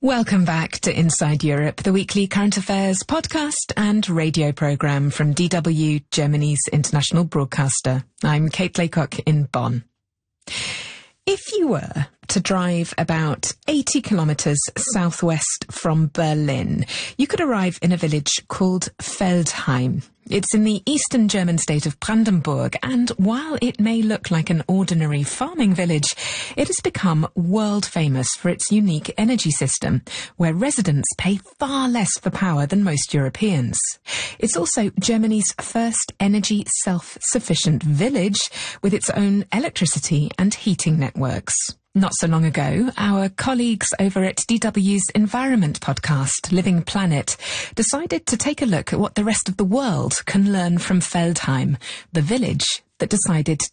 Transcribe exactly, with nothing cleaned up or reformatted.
Welcome back to Inside Europe, the weekly current affairs podcast and radio programme from D W, Germany's international broadcaster. I'm Kate Laycock in Bonn. If you were to drive about eighty kilometres southwest from Berlin, you could arrive in a village called Feldheim. It's in the eastern German state of Brandenburg, and while it may look like an ordinary farming village, it has become world famous for its unique energy system, where residents pay far less for power than most Europeans. It's also Germany's first energy self-sufficient village, with its own electricity and heating networks. Not so long ago, our colleagues over at D W's environment podcast, Living Planet, decided to take a look at what the rest of the world can learn from Feldheim, the village that decided